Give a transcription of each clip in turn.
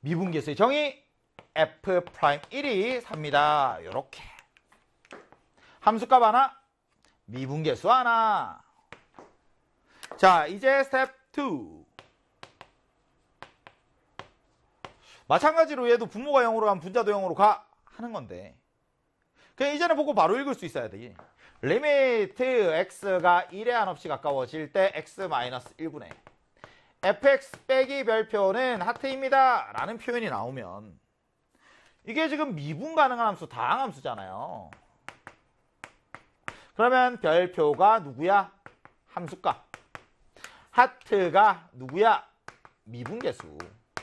미분계수의 정의 F'1이 삽니다. 요렇게. 함수값 하나, 미분계수 하나. 자, 이제 스텝 2. 마찬가지로 얘도 분모가 0으로 가면 분자도 0으로 가 하는 건데, 그냥 이전에 보고 바로 읽을 수 있어야 돼. 리미트 x가 1에 한없이 가까워질 때 x-1분의 fx 빼기 별표는 하트입니다 라는 표현이 나오면 이게 지금 미분 가능한 함수, 다항함수잖아요. 그러면 별표가 누구야? 함수값. 하트가 누구야? 미분계수.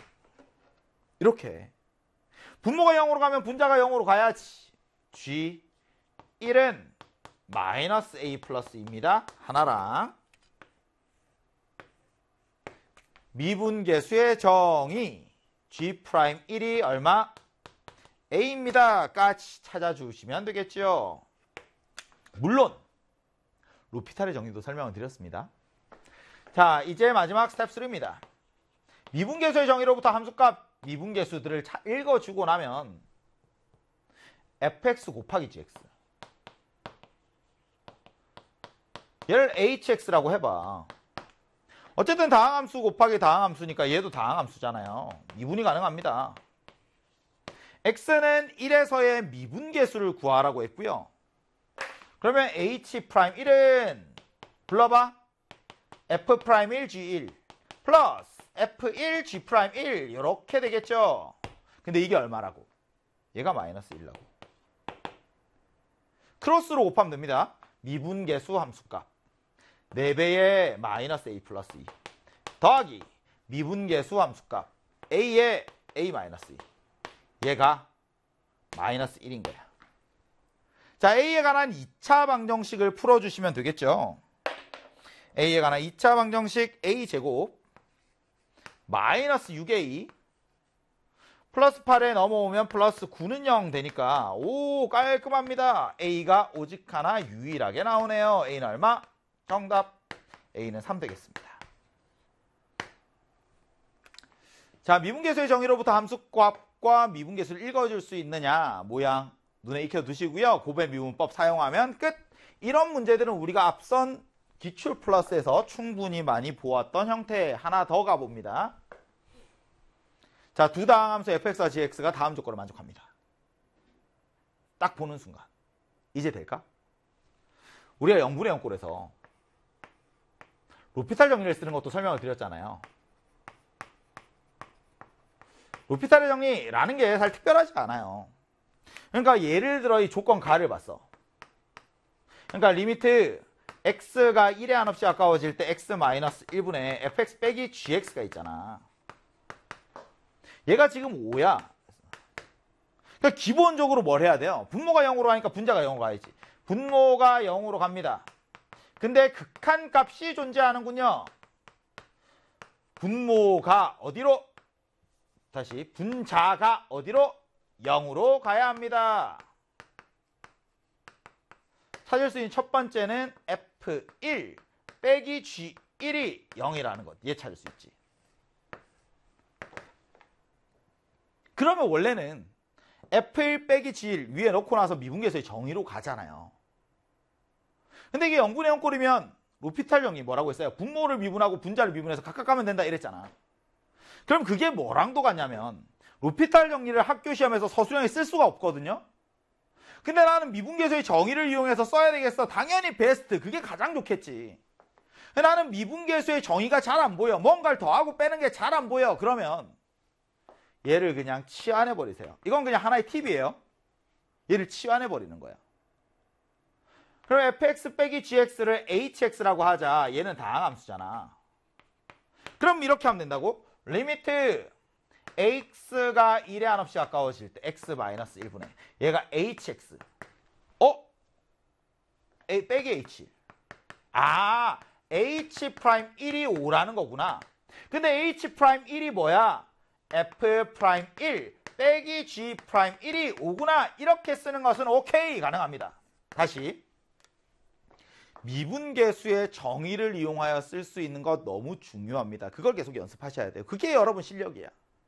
이렇게 분모가 0으로 가면 분자가 0으로 가야지. G1은 마이너스 A 플러스입니다. 하나랑 미분계수의 정의 G'1이 얼마? A입니다. 까지 찾아주시면 되겠죠. 물론 로피탈의 정의도 설명을 드렸습니다. 자, 이제 마지막 스텝 3입니다. 미분계수의 정의로부터 함수값 미분계수들을 읽어주고 나면 fx 곱하기 gx, 얘를 hx라고 해봐. 어쨌든 다항함수 곱하기 다항함수니까 얘도 다항함수잖아요. 미분이 가능합니다. x는 1에서의 미분계수를 구하라고 했고요. 그러면 h'1은 불러봐. f'1 g1 플러스 f1 g'1 이렇게 되겠죠. 근데 이게 얼마라고? 얘가 마이너스 1라고. 크로스로 곱하면 됩니다. 미분계수 함수값 4배의 마이너스 a 플러스 2 더하기 미분계수 함수값 a의 a 마이너스 2, 얘가 마이너스 1인 거야. 자, a에 관한 2차 방정식을 풀어주시면 되겠죠. a에 관한 2차 방정식 a제곱 마이너스 6a 플러스 8에 넘어오면 플러스 9는 0 되니까 오 깔끔합니다. a가 오직 하나 유일하게 나오네요. a는 얼마? 정답 a는 3 되겠습니다. 자, 미분계수의 정의로부터 함수값과 미분계수를 읽어줄 수 있느냐 모양 눈에 익혀두시고요. 곱의 미분법 사용하면 끝. 이런 문제들은 우리가 앞선 기출 플러스에서 충분히 많이 보았던 형태. 하나 더 가봅니다. 자, 두 다항함수 fx와 gx가 다음 조건을 만족합니다. 딱 보는 순간 이제 될까? 우리가 0분의 0꼴에서 로피탈 정리를 쓰는 것도 설명을 드렸잖아요. 로피탈의 정리라는 게 사실 특별하지 않아요. 그러니까 예를 들어 이 조건 가를 봤어. 그러니까 리미트 x가 1에 한없이 가까워질 때 x-1분의 fx 빼기 gx가 있잖아. 얘가 지금 5야. 그러니까 기본적으로 뭘 해야 돼요? 분모가 0으로 가니까 분자가 0으로 가야지. 분모가 0으로 갑니다. 근데 극한값이 존재하는군요. 분모가 어디로? 다시 분자가 어디로? 0으로 가야 합니다. 찾을 수 있는 첫 번째는 F1 빼기 G1이 0이라는 것. 얘 찾을 수 있지. 그러면 원래는 F1 빼기 G1 위에 넣고 나서 미분계수의 정의로 가잖아요. 근데 이게 0분의 0꼴이면 로피탈 정의 뭐라고 했어요? 분모를 미분하고 분자를 미분해서 각각 가면 된다 이랬잖아. 그럼 그게 뭐랑도 같냐면 로피탈 정리를 학교 시험에서 서술형에 쓸 수가 없거든요. 근데 나는 미분계수의 정의를 이용해서 써야 되겠어. 당연히 베스트. 그게 가장 좋겠지. 나는 미분계수의 정의가 잘 안 보여. 뭔가를 더하고 빼는 게 잘 안 보여. 그러면 얘를 그냥 치환해 버리세요. 이건 그냥 하나의 팁이에요. 얘를 치환해 버리는 거야. 그럼 fx 빼기 gx를 hx라고 하자. 얘는 다항함수잖아. 그럼 이렇게 하면 된다고? 리미트 x가 1에 한없이 가까워질 때 x-1분의 얘가 hx a 빼기 h 아 h'1이 5라는 거구나. 근데 h'1이 뭐야? f'1 빼기 g'1이 5구나. 이렇게 쓰는 것은 오케이 가능합니다. 다시 미분계수의 정의를 이용하여 쓸 수 있는 것 너무 중요합니다. 그걸 계속 연습하셔야 돼요. 그게 여러분 실력이야.